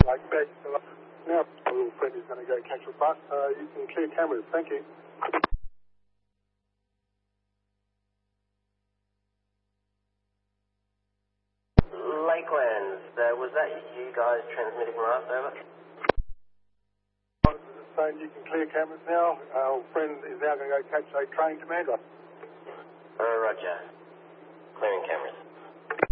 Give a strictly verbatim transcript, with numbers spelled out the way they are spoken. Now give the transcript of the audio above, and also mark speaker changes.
Speaker 1: like back. Now, my little friend is going to go catch a bus. Uh, you can clear cameras. Thank you.
Speaker 2: Lakelands, uh, was that you guys transmitting last over?
Speaker 1: Saying you can clear cameras now. Our friend is now going to go catch a train commander.
Speaker 2: Uh, roger. Clearing cameras.